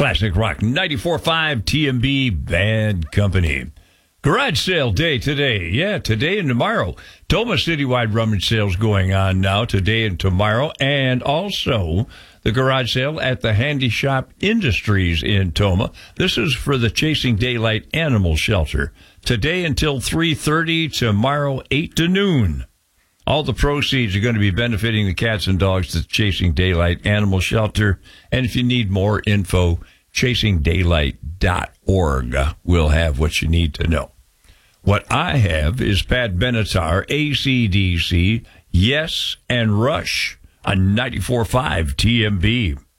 Classic Rock 94.5 TMB Bad Company. Garage sale day today. Yeah, today and tomorrow. Toma citywide rummage sales going on now today and tomorrow. And also the garage sale at the Handy Shop Industries in Toma. This is for the Chasing Daylight Animal Shelter. Today until 3:30, tomorrow 8 to noon. All the proceeds are going to be benefiting the cats and dogs at the Chasing Daylight Animal Shelter. And if you need more info, chasingdaylight.org will have what you need to know. What I have is Pat Benatar, AC/DC, Yes, and Rush on 94.5 TMB.